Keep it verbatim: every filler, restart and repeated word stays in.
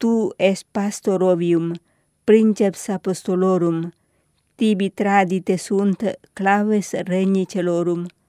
tu es pastorovium, princeps apostolorum, tibi tradite sunt claves regni celorum.